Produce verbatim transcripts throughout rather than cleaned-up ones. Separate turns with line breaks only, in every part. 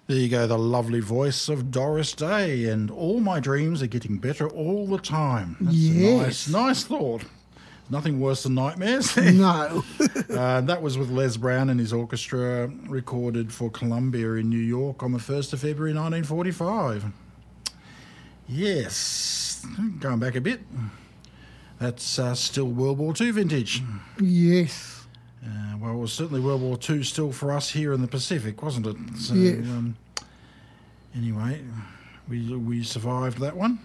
There you go, the lovely voice of Doris Day, and all my dreams are getting better all the time. That's
yes.
a nice, nice thought. Nothing worse than nightmares.
No.
uh, that was with Les Brown and his orchestra, recorded for Columbia in New York on the first of February nineteen forty-five. Yes, going back a bit. That's uh, still World War Two vintage.
Yes.
Uh, well, it was certainly World War Two still for us here in the Pacific, wasn't it? So,
yes.
Um, anyway, we we survived that one.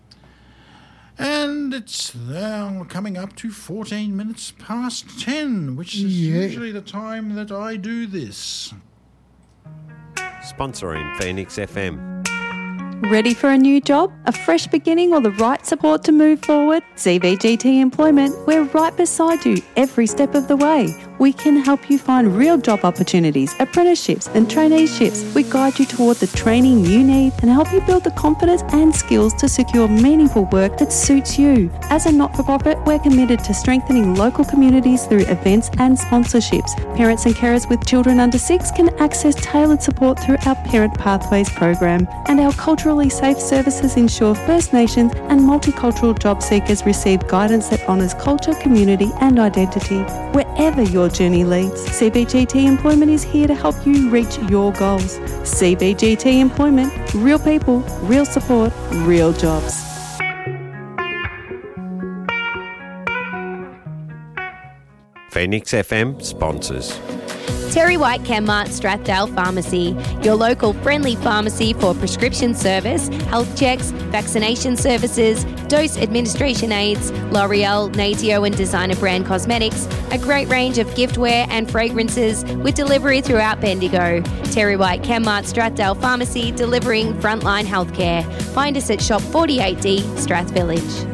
And it's now coming up to fourteen minutes past ten, which is
yeah.
usually the time that I do this.
Sponsoring Phoenix F M.
Ready for a new job, a fresh beginning, or the right support to move forward? C V G T Employment, we're right beside you every step of the way. We can help you find real job opportunities, apprenticeships and traineeships. We guide you toward the training you need and help you build the confidence and skills to secure meaningful work that suits you. As a not-for-profit, we're committed to strengthening local communities through events and sponsorships. Parents and carers with children under six can access tailored support through our Parent Pathways program. And our culturally safe services ensure First Nations and multicultural job seekers receive guidance that honours culture, community and identity. Wherever your journey leads, C B G T Employment is here to help you reach your goals. C B G T Employment, real people, real support, real jobs.
Phoenix F M sponsors.
Terry White Chemmart Strathdale Pharmacy, your local friendly pharmacy for prescription service, health checks, vaccination services, dose administration aids, L'Oreal, Natio and designer brand cosmetics, a great range of giftware and fragrances with delivery throughout Bendigo. Terry White Chemmart Strathdale Pharmacy, delivering frontline healthcare. Find us at Shop forty-eight D, Strath Village.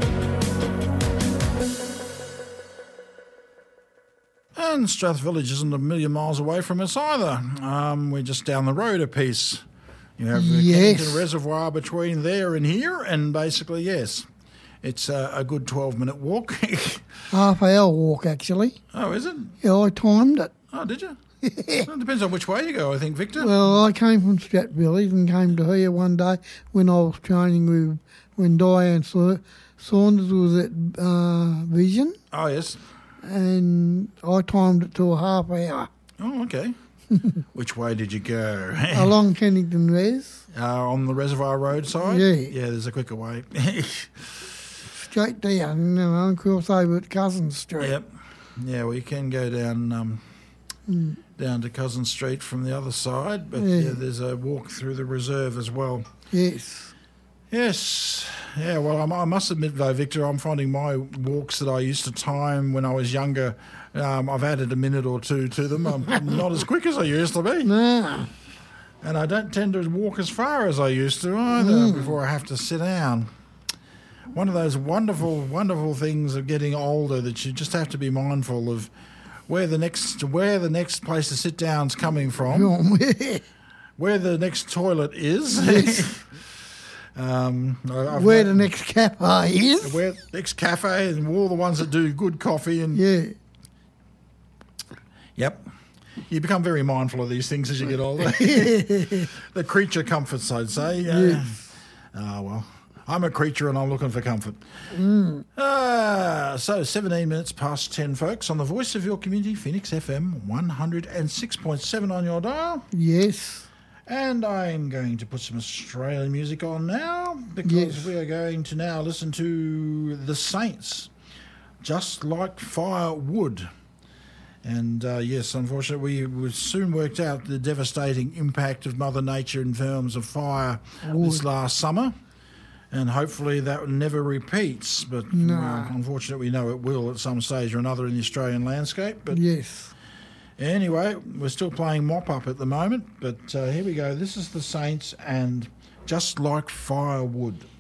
And Strath Village isn't a million miles away from us either. Um, we're just down the road a piece. You have the
yes.
Kennington Reservoir between there and here, and basically, yes, it's a, a good twelve-minute walk.
Half hour walk, actually.
Oh, is it?
Yeah, I timed it.
Oh, did you? Well, it depends on which way you go, I think, Victor.
Well, I came from Strat Village and came to here one day when I was training with, when Diane Sa- Saunders was at uh, Vision.
Oh, yes.
And I timed it to a half hour.
Oh, okay. Which way did you go?
Along Kennington Res.
Uh, on the Reservoir Road side?
Yeah.
Yeah, there's a quicker way.
Straight down, you know, cross over at Cousins Street.
Yep. Yeah, well, you can go down um,
Mm.
down to Cousins Street from the other side, but yeah.
Yeah.
yeah, there's a walk through the reserve as well.
Yes.
Yes. Yeah, well, I'm, I must admit, though, Victor, I'm finding my walks that I used to time when I was younger, um, I've added a minute or two to them. I'm not as quick as I used to be.
No.
And I don't tend to walk as far as I used to either
Mm.
before I have to sit down. One of those wonderful, wonderful things of getting older that you just have to be mindful of where the next where the next place to sit down's coming from, where the next toilet is,
Yes.
um, I've
Where
had-
the next cafe is.
where the next cafe and all the ones that do good coffee and
Yeah.
Yep. You become very mindful of these things as you get older. The creature comforts, I'd say. Uh,
Yes.
Oh, well, I'm a creature and I'm looking for comfort.
Mm.
Ah, so seventeen minutes past ten, folks, on the voice of your community, Phoenix F M, one oh six point seven on your dial.
Yes.
And I'm going to put some Australian music on now because
Yes.
we are going to now listen to The Saints, Just Like Firewood. And uh, yes, unfortunately, we, we soon worked out the devastating impact of Mother Nature in terms of fire this last summer. And hopefully that never repeats. But
No.
well, unfortunately, we know it will at some stage or another in the Australian landscape. But
Yes.
anyway, we're still playing Mop Up at the moment. But uh, here we go. This is The Saints and Just Like Firewood.